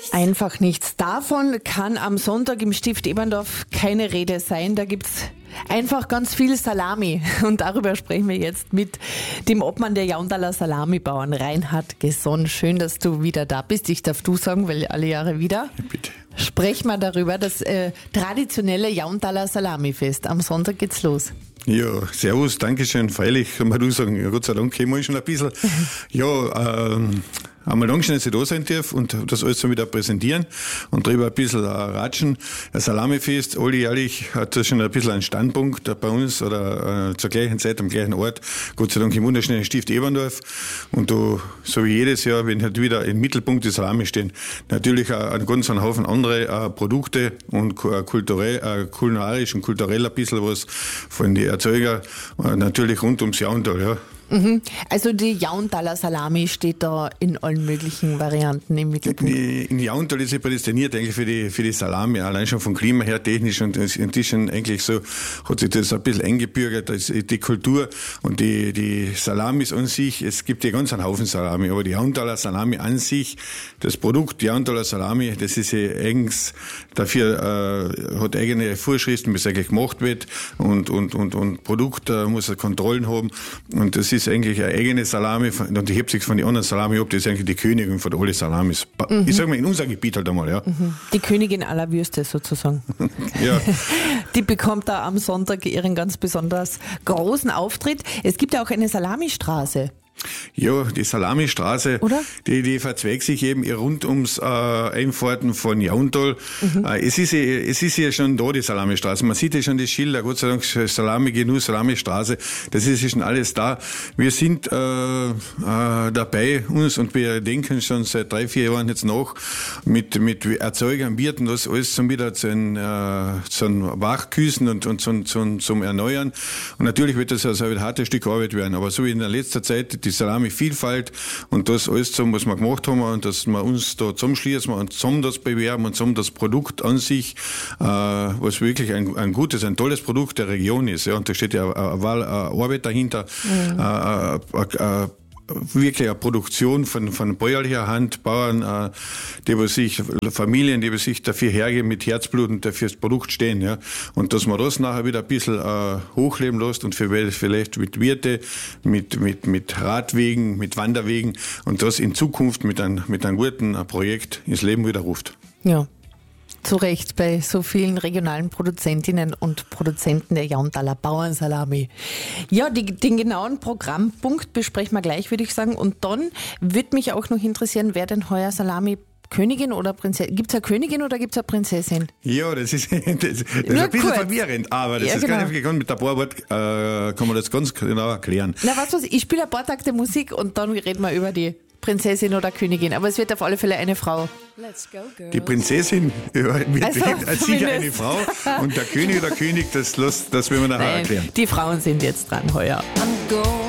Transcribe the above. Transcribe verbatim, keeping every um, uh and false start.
Einfach nichts. Davon kann am Sonntag im Stift Eberndorf keine Rede sein. Da gibt's einfach ganz viel Salami. Und darüber sprechen wir jetzt mit dem Obmann der Jauntaler Salamibauern, Reinhard Gesson. Schön, dass du wieder da bist. Ich darf du sagen, weil alle Jahre wieder. Ja, bitte. Sprechen wir darüber, das äh, traditionelle Jauntaler Salamifest. Am Sonntag geht's los. Ja, servus, Dankeschön. Freilich, kann man du sagen, ja, Gott sei Dank kennen wir uns schon ein bisschen. Ja, ähm, einmal lang schön, dass ich da sein darf und das alles so wieder präsentieren und darüber ein bisschen äh, ratschen. Ein Salamifest, alljährlich hat das schon ein bisschen einen Standpunkt bei uns oder äh, zur gleichen Zeit am gleichen Ort. Gott sei Dank im wunderschönen Stift Eberndorf. Und da, so wie jedes Jahr, wenn halt wieder im Mittelpunkt die Salami stehen, natürlich auch einen ganzen Haufen andere äh, Produkte und äh, kulturell, äh, kulinarisch und kulturell ein bisschen was von den Erzeuger, äh, natürlich rund ums Jauntal, ja. Mhm. Also die Jauntaler Salami steht da in allen möglichen Varianten im Mittelpunkt. In Jauntal ist sie prädestiniert eigentlich für die, für die Salami, allein schon vom Klima her technisch und es ist schon eigentlich so, hat sich das ein bisschen eingebürgert, das ist die Kultur und die, die Salamis an sich, es gibt ja ganz einen Haufen Salami, aber die Jauntaler Salami an sich, das Produkt Jauntaler Salami, das ist ja eigens, dafür äh, hat eigene Vorschriften, wie es eigentlich gemacht wird und, und, und, und Produkt äh, muss Kontrollen haben und das ist ist eigentlich eine eigene Salami und die hebt sich von den anderen Salami ab, das ist eigentlich die Königin von allen Salamis. Mhm. Ich sag mal, in unser Gebiet halt einmal, ja. Mhm. Die Königin aller Würste sozusagen. Ja. Die bekommt da am Sonntag ihren ganz besonders großen Auftritt. Es gibt ja auch eine Salamistraße. Ja, die Salamistraße, Oder? die, die verzweigt sich eben rund ums äh, Einfahrten von Jauntal. Mhm. Äh, es ist ja, es ist ja schon da, die Salamistraße. Man sieht ja schon die Schilder, Gott sei Dank, Salami, Genuss, Salamistraße. Das ist ja schon alles da. Wir sind äh, äh, dabei, uns, und wir denken schon seit drei, vier Jahren jetzt nach, mit, mit Erzeugern, Wirten, das alles zum wieder zu ein, äh, zu ein Wachküssen und, und zum, zum, zum Erneuern. Und natürlich wird das also ein hartes Stück Arbeit werden. Aber so wie in der letzten Zeit, die Salami-Vielfalt und das alles zusammen, was wir gemacht haben und dass wir uns da zusammenschließen und zusammen das bewerben und zusammen das Produkt an sich, äh, was wirklich ein, ein gutes, ein tolles Produkt der Region ist. Ja, und da steht ja eine, eine Arbeit dahinter, mhm. äh, äh, äh, wirklich eine Produktion von, von bäuerlicher Hand, Bauern, äh, die was sich, Familien, die was sich dafür hergeben, mit Herzblut und dafür das Produkt stehen, ja. Und dass man das nachher wieder ein bisschen, äh, hochleben lässt und für, vielleicht mit Wirte, mit, mit, mit Radwegen, mit Wanderwegen und das in Zukunft mit einem, mit einem guten Projekt ins Leben wieder ruft. Ja. Zu Recht bei so vielen regionalen Produzentinnen und Produzenten der Jauntaler Bauernsalami. Ja, die, den genauen Programmpunkt besprechen wir gleich, würde ich sagen. Und dann würde mich auch noch interessieren, wer denn heuer Salami Königin oder Prinzessin? Gibt es eine Königin oder gibt es eine Prinzessin? Ja, das ist, das, das ist ein bisschen kurz. Verwirrend, aber das ja, ist genau. Gar nicht, mit ein paar Worten äh, kann man das ganz genau erklären. Na, weißt du was, ich spiele ein paar Takte Musik und dann reden wir über die Prinzessin oder Königin, aber es wird auf alle Fälle eine Frau. Let's go, girls. Die Prinzessin ja, wird also, als sicher eine Frau und der König oder König, das, das, das will man nachher erklären. Die Frauen sind jetzt dran heuer. I'm going